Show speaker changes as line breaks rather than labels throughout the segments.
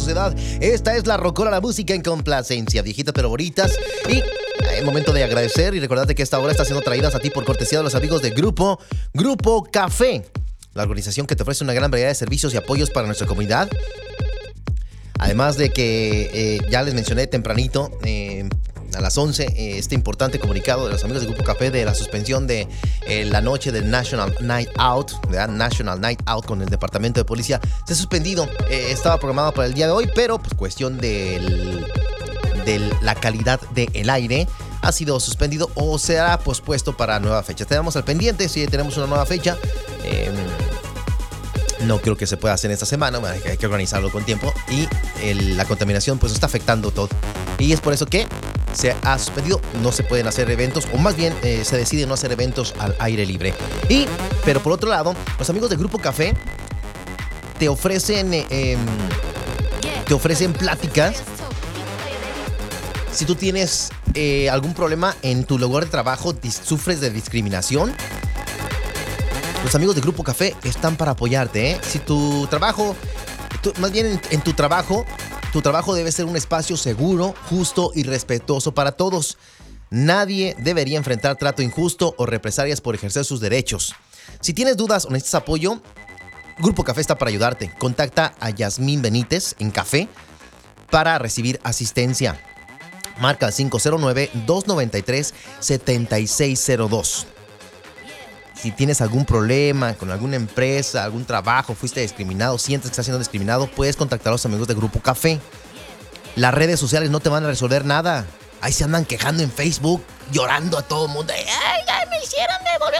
sociedad. Esta es la Rocola, la música en complacencia, viejitas pero bonitas. Y es momento de agradecer y recordarte que esta hora está siendo traída a ti por cortesía de los amigos de Grupo Café, la organización que te ofrece una gran variedad de servicios y apoyos para nuestra comunidad. Además de que ya les mencioné tempranito, a las 11, este importante comunicado de los amigos de Grupo Café de la suspensión de la noche del National Night Out, ¿verdad? National Night Out con el Departamento de Policía. Se ha suspendido, estaba programado para el día de hoy, pero pues cuestión de la calidad del aire ha sido suspendido o será pospuesto para nueva fecha. Tenemos al pendiente, si tenemos una nueva fecha. No creo que se pueda hacer esta semana, hay que organizarlo con tiempo y la contaminación pues está afectando todo. Y es por eso que se ha suspendido, no se pueden hacer eventos, o más bien se decide no hacer eventos al aire libre. Pero por otro lado, los amigos de Grupo Café te ofrecen pláticas. Si tú tienes algún problema en tu lugar de trabajo, sufres de discriminación, los amigos de Grupo Café están para apoyarte, ¿eh? Si tu trabajo, más bien en tu trabajo debe ser un espacio seguro, justo y respetuoso para todos. Nadie debería enfrentar trato injusto o represalias por ejercer sus derechos. Si tienes dudas o necesitas apoyo, Grupo Café está para ayudarte. Contacta a Yasmín Benítez en Café para recibir asistencia. Marca al 509-293-7602. Si tienes algún problema con alguna empresa, algún trabajo, fuiste discriminado, sientes que estás siendo discriminado, puedes contactar a los amigos de Grupo Café. Las redes sociales no te van a resolver nada. Ahí se andan quejando en Facebook, llorando a todo el mundo. ¡Ay, me hicieron, me volvió!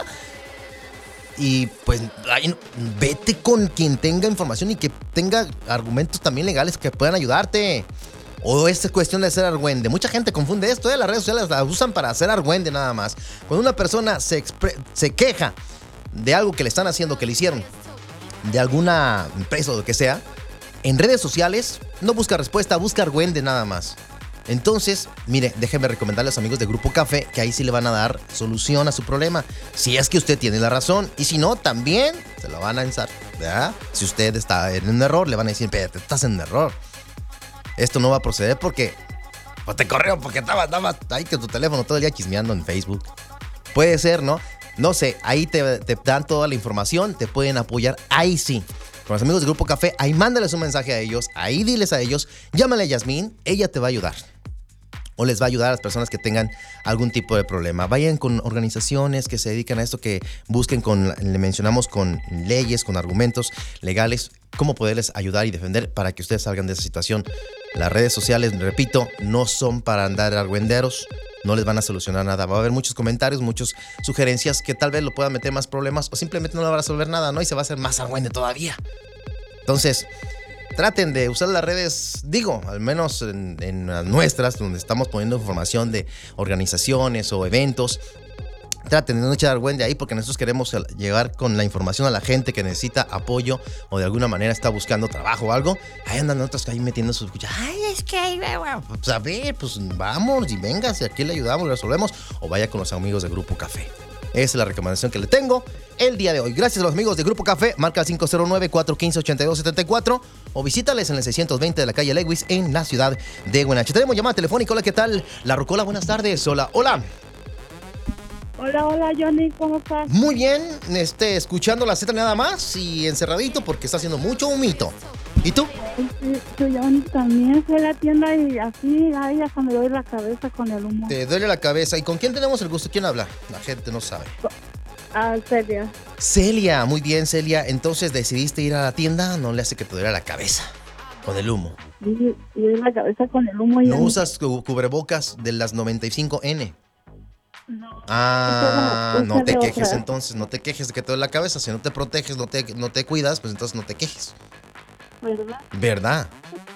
Y pues vete con quien tenga información y que tenga argumentos también legales que puedan ayudarte. O es cuestión de ser argüende. Mucha gente confunde esto, las redes sociales las usan para hacer argüende nada más. Cuando una persona se queja de algo que le están haciendo, que le hicieron, de alguna empresa o lo que sea, en redes sociales no busca respuesta, busca argüende nada más. Entonces, mire, déjenme recomendarles a los amigos de Grupo Café que ahí sí le van a dar solución a su problema. Si es que usted tiene la razón. Y si no, también se lo van a ensar, ¿verdad? Si usted está en un error, le van a decir, espérate, estás en error. Esto no va a proceder porque pues te corrieron porque estabas ahí con tu teléfono todo el día chismeando en Facebook. Puede ser, ¿no? No sé, ahí te dan toda la información, te pueden apoyar, ahí sí. Con los amigos de Grupo Café, ahí mándales un mensaje a ellos, ahí diles a ellos, llámale a Yasmín, ella te va a ayudar. O les va a ayudar a las personas que tengan algún tipo de problema. Vayan con organizaciones que se dedican a esto, que busquen le mencionamos con leyes, con argumentos legales, cómo poderles ayudar y defender para que ustedes salgan de esa situación. Las redes sociales, repito, no son para andar argüenderos, no les van a solucionar nada. Va a haber muchos comentarios, muchas sugerencias que tal vez lo puedan meter más problemas o simplemente no le va a resolver nada, ¿no? Y se va a hacer más argüende todavía. Entonces, traten de usar las redes, al menos en las nuestras, donde estamos poniendo información de organizaciones o eventos. Traten de no echar argüende ahí porque nosotros queremos llegar con la información a la gente que necesita apoyo o de alguna manera está buscando trabajo o algo. Ahí andan otros ahí metiendo sus cuchillas. Ay, es que pues a ver, pues vamos y venga, si aquí le ayudamos, le resolvemos. O vaya con los amigos de Grupo Café. Esa es la recomendación que le tengo el día de hoy. Gracias a los amigos de Grupo Café. Marca al 509-415-8274 o visítales en el 620 de la calle Lewis en la ciudad de Huenache. Tenemos llamada telefónica. Hola, ¿qué tal? La Rocola, buenas tardes. Hola.
Hola, Johnny, ¿cómo estás?
Muy bien, escuchando la Z nada más y encerradito porque está haciendo mucho humito. ¿Y tú?
Sí, Johnny, también fui a la tienda y así, ay, hasta me duele la cabeza con el humo.
Te duele la cabeza. ¿Y con quién tenemos el gusto? ¿Quién habla? La gente no sabe.
Celia.
Celia, muy bien, Celia. Entonces, ¿decidiste ir a la tienda? No le hace que te duele la cabeza con el humo.
Sí, la cabeza con el humo.
¿No usas cubrebocas de las 95N?
No.
No te quejes entonces, no te quejes de que te duele la cabeza. Si no te proteges, no te cuidas, pues entonces no te quejes. ¿Verdad?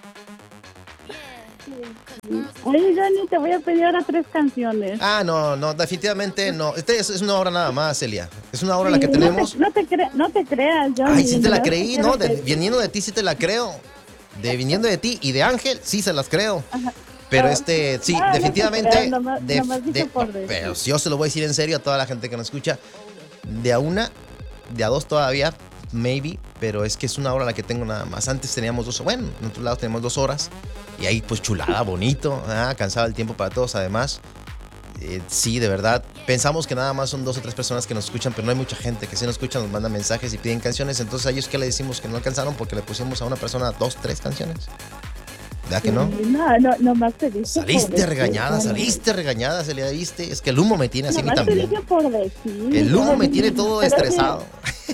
Sí. Oye, Johnny, te voy a pedir ahora 3 canciones.
No, definitivamente no. Es una hora nada más, Celia. Es una hora la que tenemos.
No te creas, Johnny.
Ay, sí te la creí, ¿no? Viniendo de ti sí te la creo. Viniendo de ti y de Ángel, sí se las creo. Ajá. Pero sí, definitivamente. Pero yo se lo voy a decir en serio a toda la gente que nos escucha. De a 2 todavía maybe, pero es que es una hora la que tengo nada más. Antes teníamos 2, bueno, en otros lados teníamos 2 horas. Y ahí pues chulada, bonito, cansaba el tiempo para todos además. Sí, de verdad, pensamos que nada más son 2 o 3 personas que nos escuchan, pero no hay mucha gente que sí nos escucha, nos manda mensajes y piden canciones. Entonces a ellos, ¿qué le decimos? Que no alcanzaron porque le pusimos a una persona 2, 3 canciones. ¿Verdad que no?
No más te dije.
Saliste regañada, se le viste. Es que el humo me tiene así a mí también.
Te dije por decir.
El humo me tiene todo estresado.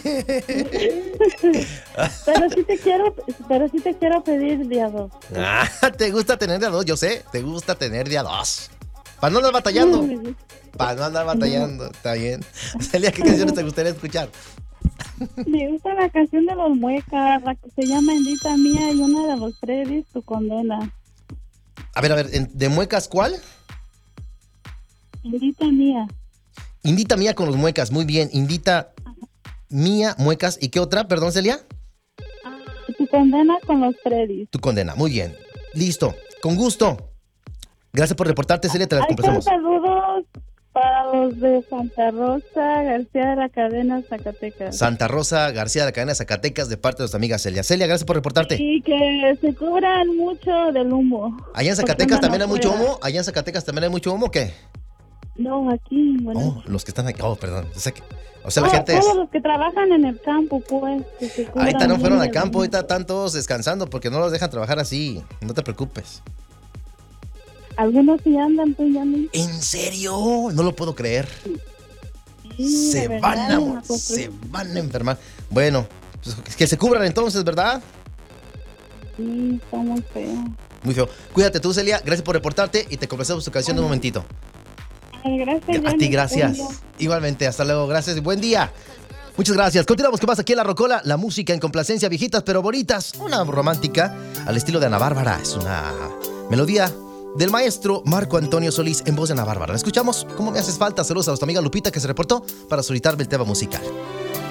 Pero sí te quiero pedir día 2.
Te gusta tener día 2, yo sé. Te gusta tener día 2. Para no andar batallando. Está bien. Celia, ¿qué canciones te gustaría escuchar?
Me gusta la canción de los Muecas, la que se llama Indita Mía, y una de los Freddy's, Tu Condena.
A ver, ¿de Muecas cuál?
Indita Mía.
Indita Mía con los Muecas, muy bien. Indita Mía, Muecas. ¿Y qué otra? Perdón, Celia.
Tu Condena con los Freddy's.
Tu Condena, muy bien. Listo, con gusto. Gracias por reportarte, Celia, te las complacemos.
Saludos para los de Santa Rosa, García de la Cadena, Zacatecas.
Santa Rosa, García de la Cadena, Zacatecas, de parte de nuestra amiga Celia. Celia, gracias por reportarte.
Y que se cubran mucho del humo.
¿Allá en Zacatecas también hay mucho humo? ¿Allá en Zacatecas también hay mucho humo o qué?
No, aquí, bueno.
Oh, los que están aquí. Oh, perdón. O sea, la gente
todos los que trabajan en el campo, pues.
Ahorita no fueron al campo, ahorita están todos descansando porque no los dejan trabajar así. No te preocupes.
Algunos sí andan, pues ya no.
¿En serio? No lo puedo creer.
Sí,
se van a enfermar. Bueno, pues que se cubran entonces, ¿verdad?
Sí, está muy feo.
Muy feo. Cuídate tú, Celia. Gracias por reportarte y te complacemos tu canción de un momentito.
Gracias.
A ti, gracias. Igualmente, hasta luego. Gracias y buen día. Muchas gracias. Continuamos con más aquí en La Rocola. La música en complacencia, viejitas pero bonitas. Una romántica al estilo de Ana Bárbara. Es una melodía del maestro Marco Antonio Solís en voz de Ana Bárbara. ¿La escuchamos? ¿Cómo me haces falta? Saludos a nuestra amiga Lupita que se reportó para solicitarme el tema musical.